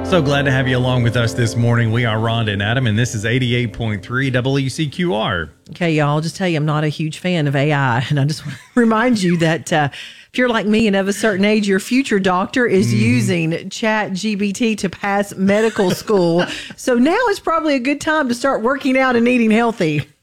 So glad to have you along with us this morning. We are Rhonda and Adam, and this is 88.3 WCQR. Okay, y'all, I'll just tell you, I'm not a huge fan of AI. And I just want to remind you that if you're like me and of a certain age, your future doctor is using ChatGPT to pass medical school. So now is probably a good time to start working out and eating healthy.